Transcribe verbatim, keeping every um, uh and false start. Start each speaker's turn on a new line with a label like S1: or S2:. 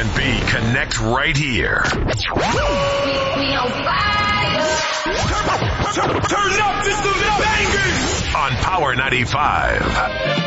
S1: and B connect right here.
S2: We, we on fire.
S3: Turn, turn, turn up, this is the bangers.
S1: On Power ninety-five.